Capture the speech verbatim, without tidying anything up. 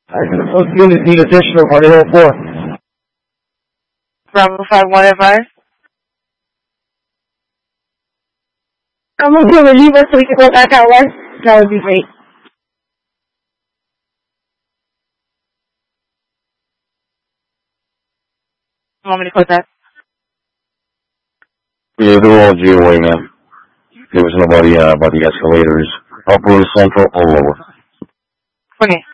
Those units need additional on the hill four. Bravo five one advice. I'm going to relieve us so we can go back out west. That would be great. You want me to close that? Yeah, they're all G away, man. There was nobody uh, by the escalators. Upper, central, or lower. Okay.